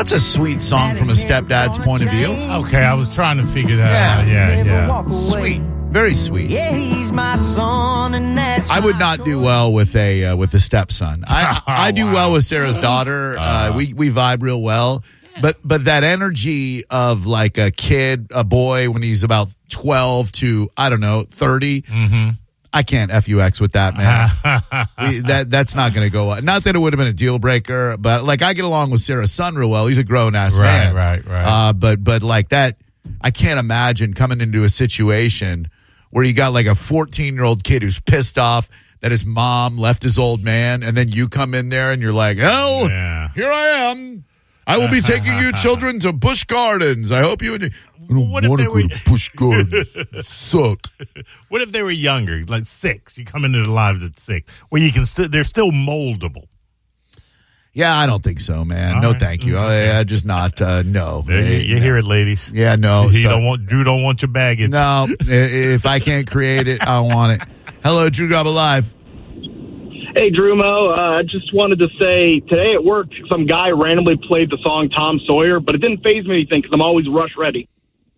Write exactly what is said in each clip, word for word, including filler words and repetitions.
That's a sweet song from a stepdad's point of view. Okay, I was trying to figure that Yeah. out. Yeah, yeah. Sweet. Very sweet. Yeah, he's my son, and that's I would not do well with a uh, with a stepson. I I do Wow. well with Sarah's daughter. Uh, we we vibe real well. But but that energy of like a kid, a boy when he's about twelve to I don't know thirty. Mm-hmm. I can't F U X with that, man. we, that that's not going to go well. Not that it would have been a deal breaker, but like I get along with Sarah's son real well. He's a grown ass Right, man. right, right. Uh, but but like that, I can't imagine coming into a situation where you got like a fourteen year old kid who's pissed off that his mom left his old man, and then you come in there and you're like, "Hell, Yeah. here I am. I will be taking you children to Busch Gardens. I hope you enjoy." I don't What if want they to go were- to Busch Gardens. It sucks. What if they were younger, like six? You come into their lives at six, where you can still they're still moldable. Yeah, I don't think so, man. All no, right. thank you. I, I just not. Uh, no. There you, you no. hear it, ladies. Yeah, no. You so- don't want Drew. Don't want your baggage. No, i- if I can't create it, I don't want it. Hello, Drew Gob Alive. Hey, Drumo, uh, I just wanted to say today at work, some guy randomly played the song Tom Sawyer, but it didn't faze me anything because I'm always rush ready.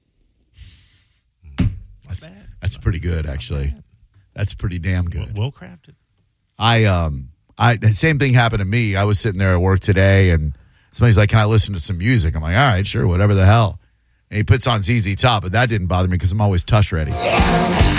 That's that's pretty good, actually. That's pretty damn good. Well crafted. I um I the same thing happened to me. I was sitting there at work today, and somebody's like, "Can I listen to some music?" I'm like, "All right, sure, whatever the hell." And he puts on Z Z Top, but that didn't bother me because I'm always tush ready.